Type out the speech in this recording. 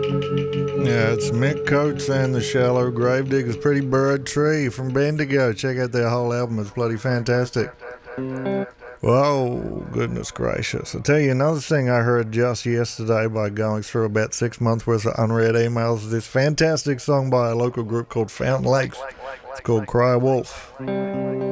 Yeah, it's Mick Coates and the Shallow Gravediggers, Pretty Bird Tree from Bendigo. Check out their whole album, it's bloody fantastic. Whoa, goodness gracious. I'll tell you another thing I heard just yesterday by going through about 6 months worth of unread emails. This fantastic song by a local group called Fountain Lakes. It's called Cry Wolf.